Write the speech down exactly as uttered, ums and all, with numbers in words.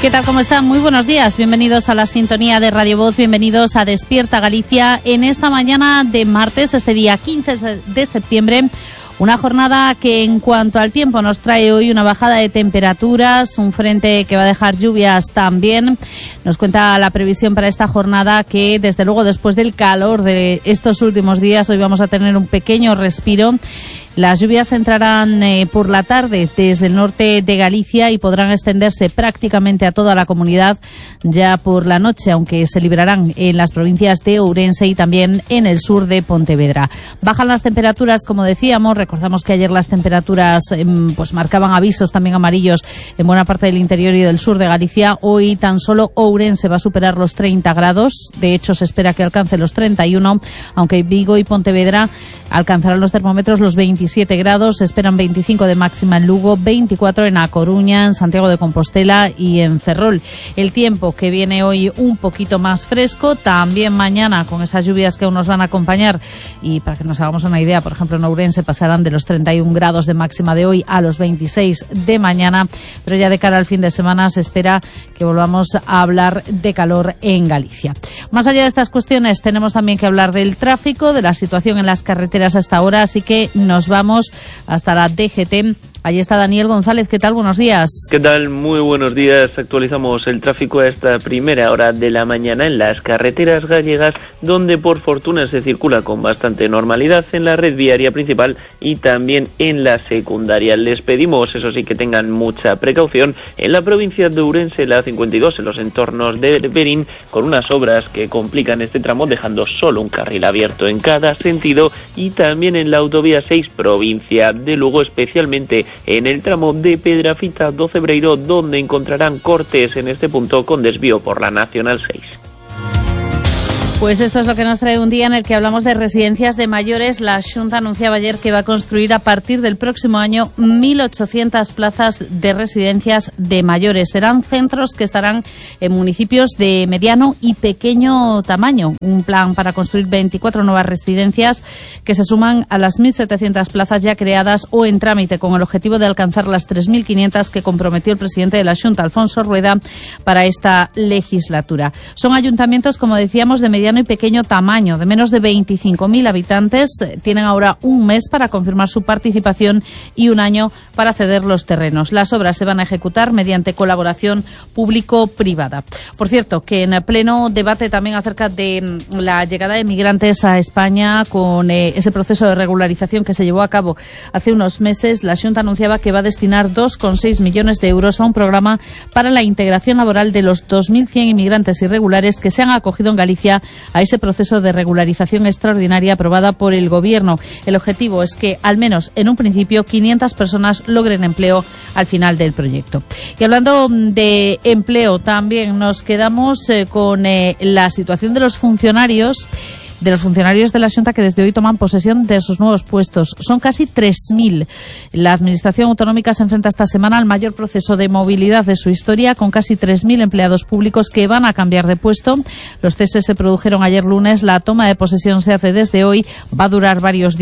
¿Qué tal? ¿Cómo están? Muy buenos días. Bienvenidos a la sintonía de Radio Voz. Bienvenidos a Despierta Galicia en esta mañana de martes, este día quince de septiembre. Una jornada que en cuanto al tiempo nos trae hoy una bajada de temperaturas, un frente que va a dejar lluvias también. Nos cuenta la previsión para esta jornada que desde luego después del calor de estos últimos días hoy vamos a tener un pequeño respiro. Las lluvias entrarán eh, por la tarde desde el norte de Galicia y podrán extenderse prácticamente a toda la comunidad ya por la noche, aunque se librarán en las provincias de Ourense y también en el sur de Pontevedra. Bajan las temperaturas, como decíamos. Recordamos que ayer las temperaturas eh, pues marcaban avisos también amarillos en buena parte del interior y del sur de Galicia. Hoy tan solo Ourense va a superar los treinta grados. De hecho, se espera que alcance los treinta y uno, aunque Vigo y Pontevedra alcanzarán los termómetros los veintisiete grados. Se esperan veinticinco de máxima en Lugo, veinticuatro en A Coruña, en Santiago de Compostela y en Ferrol. El tiempo que viene hoy un poquito más fresco, también mañana con esas lluvias que aún nos van a acompañar, y para que nos hagamos una idea, por ejemplo en Ourense pasarán de los treinta y un grados de máxima de hoy a los veintiséis de mañana, pero ya de cara al fin de semana se espera que volvamos a hablar de calor en Galicia. Más allá de estas cuestiones tenemos también que hablar del tráfico, de la situación en las carreteras hasta ahora, así que nos vamos hasta la D G T. Allí está Daniel González. ¿Qué tal? Buenos días. ¿Qué tal? Muy buenos días. Actualizamos el tráfico a esta primera hora de la mañana en las carreteras gallegas, donde por fortuna se circula con bastante normalidad en la red viaria principal y también en la secundaria. Les pedimos, eso sí, que tengan mucha precaución en la provincia de Ourense, la cincuenta y dos, en los entornos de Berín, con unas obras que complican este tramo, dejando solo un carril abierto en cada sentido, y también en la autovía seis, provincia de Lugo, especialmente en el tramo de Pedrafita do Cebreiro, donde encontrarán cortes en este punto con desvío por la Nacional seis. Pues esto es lo que nos trae un día en el que hablamos de residencias de mayores. La Xunta anunciaba ayer que va a construir a partir del próximo año mil ochocientas plazas de residencias de mayores. Serán centros que estarán en municipios de mediano y pequeño tamaño. Un plan para construir veinticuatro nuevas residencias que se suman a las mil setecientas plazas ya creadas o en trámite, con el objetivo de alcanzar las tres mil quinientas que comprometió el presidente de la Xunta, Alfonso Rueda, para esta legislatura. Son ayuntamientos, como decíamos, de mediano y pequeño tamaño, de menos de veinticinco mil habitantes. Tienen ahora un mes para confirmar su participación y un año para ceder los terrenos. Las obras se van a ejecutar mediante colaboración público-privada. Por cierto, que en pleno debate también acerca de la llegada de migrantes a España, con eh, ese proceso de regularización que se llevó a cabo hace unos meses, la Xunta anunciaba que va a destinar dos coma seis millones de euros a un programa para la integración laboral de los dos mil cien inmigrantes irregulares que se han acogido en Galicia a ese proceso de regularización extraordinaria aprobada por el Gobierno. El objetivo es que, al menos en un principio, quinientas personas logren empleo al final del proyecto. Y hablando de empleo, también nos quedamos eh, con eh, la situación de los funcionarios de los funcionarios de la Xunta que desde hoy toman posesión de sus nuevos puestos. Son casi tres mil. La Administración Autonómica se enfrenta esta semana al mayor proceso de movilidad de su historia, con casi tres mil empleados públicos que van a cambiar de puesto. Los ceses se produjeron ayer lunes. La toma de posesión se hace desde hoy. Va a durar varios días.